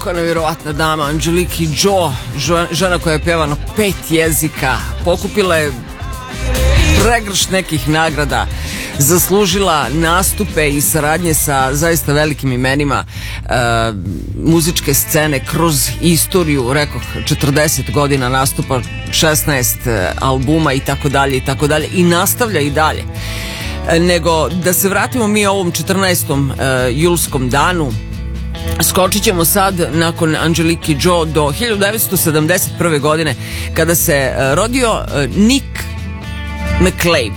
Kako nevjerovatna dama, Angelique Kidjo, žena koja je pjeva na 5 jezika, pokupila je pregršt nekih nagrada, zaslužila nastupe i saradnje sa zaista velikim imenima muzičke scene kroz istoriju, rekoh 40 godina nastupa, 16 albuma i tako dalje i nastavlja i dalje. Nego da se vratimo mi ovom 14. julskom danu, skočit ćemo sad nakon Angelique Kidjo do 1971. godine kada se rodio Nick McCabe.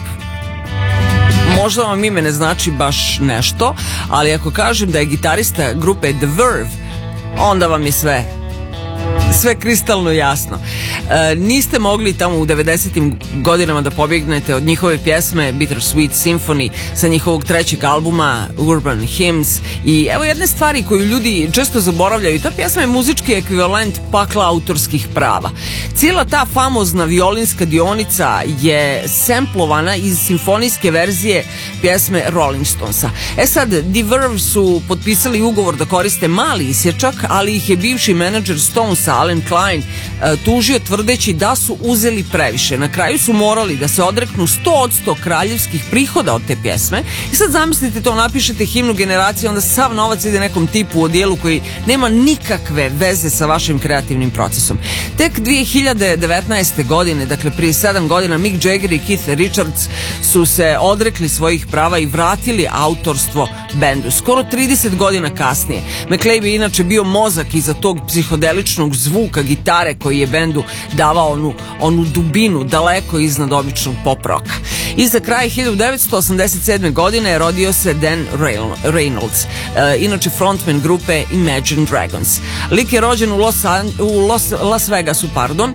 Možda vam ime ne znači baš nešto, ali ako kažem da je gitarista grupe The Verve, onda vam je sve kristalno jasno. Niste mogli tamo u 90. godinama da pobjegnete od njihove pjesme Bittersweet Symphony sa njihovog 3. albuma Urban Hymns. I evo jedne stvari koju ljudi često zaboravljaju, ta pjesma je muzički ekvivalent pakla autorskih prava. Cijela ta famozna violinska dionica je semplovana iz simfonijske verzije pjesme Rolling Stonesa. Sad, The Verve su potpisali ugovor da koriste mali isječak, ali ih je bivši menadžer Stonesa, Alan Klein, tužio tvrdeći da su uzeli previše. Na kraju su morali da se odreknu 100% kraljevskih prihoda od te pjesme. I sad zamislite to, napišete himnu generacije, onda sav novac ide nekom tipu u odijelu koji nema nikakve veze sa vašim kreativnim procesom. Tek 2019. godine, dakle prije 7 godina, Mick Jagger i Keith Richards su se odrekli svojih prava i vratili autorstvo bendu. Skoro 30 godina kasnije. McCabe je inače bio mozak iza tog psihodeličnog zvuka gitare koji je bendu davao onu dubinu daleko iznad običnog pop roka. I za kraj 1987. godine rodio se Dan Reynolds, inače frontman grupe Imagine Dragons. Lik je rođen u Las Vegasu,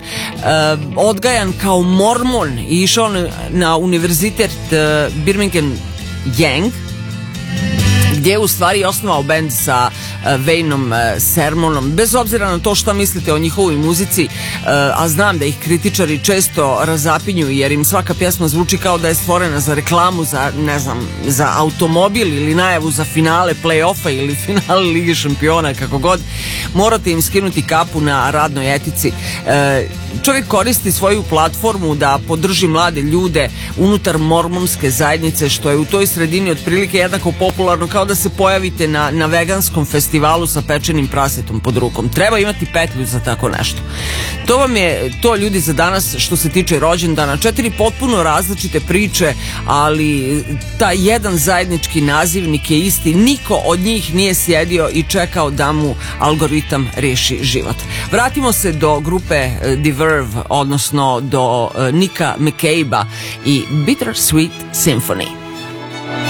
odgajan kao mormon i išao na univerzitet Birmingham Young, gdje je u stvari osnovao bend sa Wayneom Sermonom. Bez obzira na to šta mislite o njihovoj muzici, a znam da ih kritičari često razapinju jer im svaka pjesma zvuči kao da je stvorena za reklamu, za automobil ili najavu za finale play-offa ili finale Lige šampiona, kako god, morate im skinuti kapu na radnoj etici. Čovjek koristi svoju platformu da podrži mlade ljude unutar mormonske zajednice, što je u toj sredini otprilike jednako popularno kao da se pojavite na veganskom festivalu sa pečenim prasetom pod rukom. Treba imati petlju za tako nešto. To vam je to, ljudi, za danas što se tiče rođendana. 4 potpuno različite priče, ali taj jedan zajednički nazivnik je isti. Niko od njih nije sjedio i čekao da mu algoritam riješi život. Vratimo se do grupe The Verve, odnosno do Nicka McCabe-a i Bittersweet Symphony.